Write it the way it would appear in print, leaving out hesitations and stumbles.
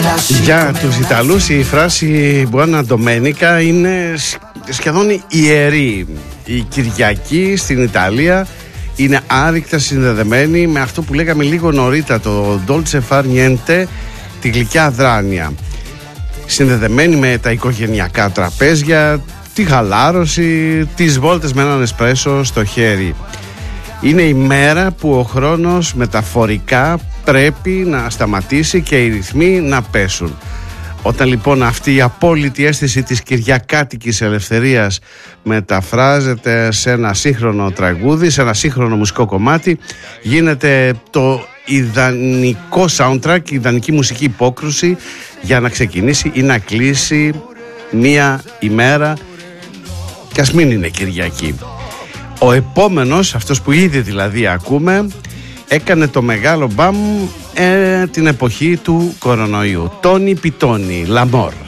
Για τους Ιταλούς η φράση Buona Domenica είναι σχεδόν ιερή. Η Κυριακή στην Ιταλία είναι άρρηκτα συνδεδεμένη με αυτό που λέγαμε λίγο νωρίτερα, το Dolce Far Niente, τη γλυκιά δράνεια. Συνδεδεμένη με τα οικογενειακά τραπέζια, τη χαλάρωση, τις βόλτες με έναν εσπρέσο στο χέρι. Είναι η μέρα που ο χρόνος μεταφορικά πρέπει να σταματήσει και οι ρυθμοί να πέσουν. Όταν λοιπόν αυτή η απόλυτη αίσθηση της κυριακάτικης ελευθερίας μεταφράζεται σε ένα σύγχρονο τραγούδι, σε ένα σύγχρονο μουσικό κομμάτι, γίνεται το ιδανικό soundtrack, η ιδανική μουσική υπόκρουση για να ξεκινήσει ή να κλείσει μία ημέρα, και ας μην είναι Κυριακή. Ο επόμενος, αυτός που ήδη δηλαδή ακούμε, έκανε το μεγάλο μπαμ την εποχή του κορονοϊού. Τόνι Πιτόνι, L'Amor.